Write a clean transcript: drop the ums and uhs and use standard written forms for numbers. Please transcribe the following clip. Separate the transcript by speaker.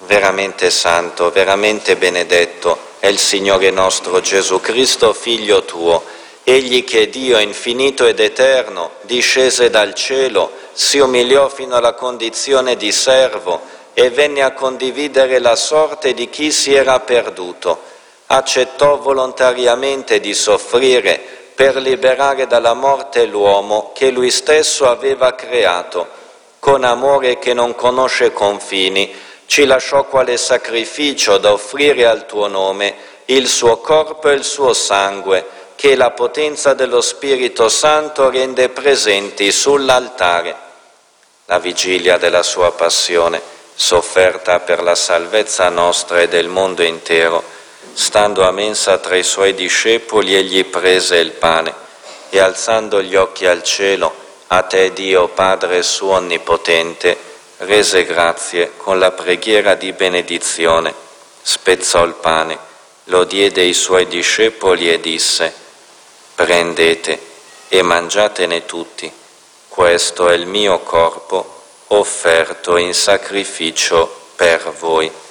Speaker 1: veramente santo, veramente benedetto è il Signore nostro Gesù Cristo, Figlio tuo, Egli che è Dio infinito ed eterno, discese dal cielo, si umiliò fino alla condizione di servo e venne a condividere la sorte di chi si era perduto. Accettò volontariamente di soffrire per liberare dalla morte l'uomo che lui stesso aveva creato. Con amore che non conosce confini, ci lasciò quale sacrificio da offrire al tuo nome il suo corpo e il suo sangue, che la potenza dello Spirito Santo rende presenti sull'altare. La vigilia della sua passione, sofferta per la salvezza nostra e del mondo intero, stando a mensa tra i suoi discepoli, egli prese il pane e, alzando gli occhi al cielo, a te Dio Padre suo onnipotente, rese grazie con la preghiera di benedizione, spezzò il pane, lo diede ai suoi discepoli e disse: prendete e mangiatene tutti, questo è il mio corpo offerto in sacrificio per voi.